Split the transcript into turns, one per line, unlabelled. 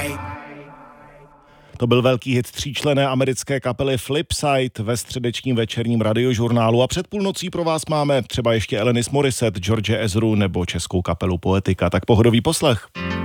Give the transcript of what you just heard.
To byl velký hit tříčlenné americké kapely Flipside ve středečním večerním radiožurnálu a před půlnocí pro vás máme třeba ještě Alanis Morissette, George Ezru nebo českou kapelu Poetika. Tak pohodový poslech.